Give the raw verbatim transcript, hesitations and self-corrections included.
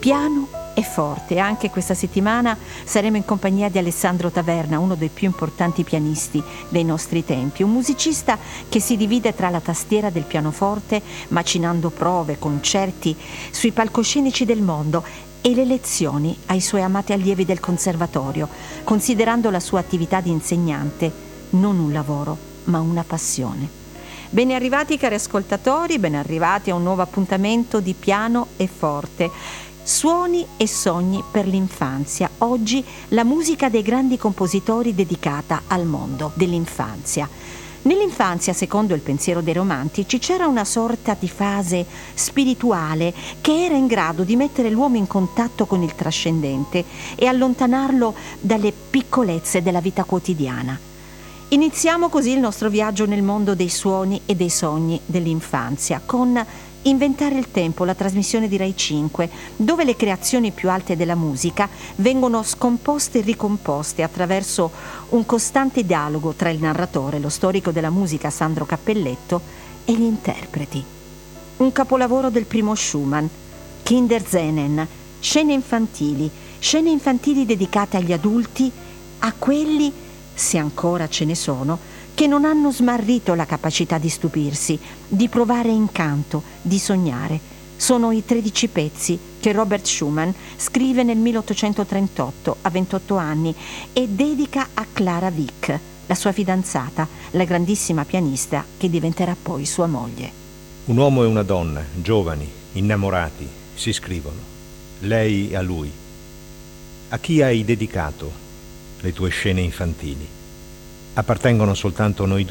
piano e forte. Anche questa settimana saremo in compagnia di Alessandro Taverna, uno dei più importanti pianisti dei nostri tempi, un musicista che si divide tra la tastiera del pianoforte, macinando prove, concerti sui palcoscenici del mondo, e le lezioni ai suoi amati allievi del conservatorio, considerando la sua attività di insegnante non un lavoro, ma una passione. Ben arrivati cari ascoltatori, ben arrivati a un nuovo appuntamento di Piano e Forte. Suoni e sogni per l'infanzia. Oggi la musica dei grandi compositori dedicata al mondo dell'infanzia. Nell'infanzia, secondo il pensiero dei romantici, c'era una sorta di fase spirituale che era in grado di mettere l'uomo in contatto con il trascendente e allontanarlo dalle piccolezze della vita quotidiana. Iniziamo così il nostro viaggio nel mondo dei suoni e dei sogni dell'infanzia con Inventare il tempo, la trasmissione di Rai cinque, dove le creazioni più alte della musica vengono scomposte e ricomposte attraverso un costante dialogo tra il narratore, lo storico della musica Sandro Cappelletto, e gli interpreti. Un capolavoro del primo Schumann, Kinderscenen, scene infantili, scene infantili dedicate agli adulti, a quelli, se ancora ce ne sono, che non hanno smarrito la capacità di stupirsi, di provare incanto, di sognare. Sono i tredici pezzi che Robert Schumann scrive nel milleottocentotrentotto, a ventotto anni, e dedica a Clara Wieck, la sua fidanzata, la grandissima pianista che diventerà poi sua moglie. Un uomo e una donna, giovani, innamorati, si scrivono. Lei a lui. A chi hai dedicato le tue scene infantili? Appartengono soltanto a noi due.